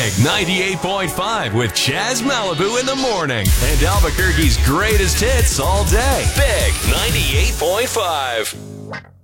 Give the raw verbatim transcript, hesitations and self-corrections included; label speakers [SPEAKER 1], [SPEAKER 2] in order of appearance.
[SPEAKER 1] Big ninety-eight point five with Chaz Malibu in the morning. And Albuquerque's greatest hits all day. Big ninety-eight point five.